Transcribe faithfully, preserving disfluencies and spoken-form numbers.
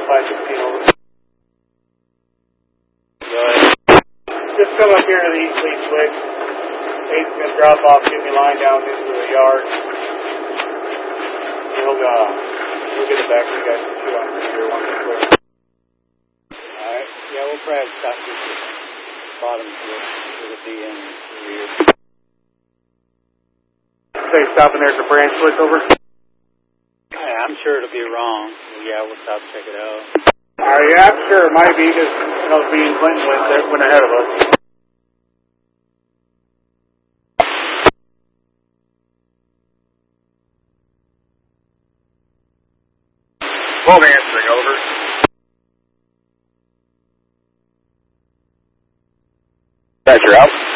five sixteen over. Right. Just come up here to the east lead switch. Eight's going to drop off, give me line down into the yard. We'll, uh, we'll get it back to you guys to shoot on here once it's clear. Alright, yeah, we'll probably stop this at the bottom switch. It'll be in the rear. Say stopping there at the branch switch over? Yeah, I'm sure it'll be wrong. Yeah, we'll stop and check it out. Uh, yeah, sure, it might be, because, you know, being Clinton went, there, went ahead of us. twelve answering, over. Thatcher out.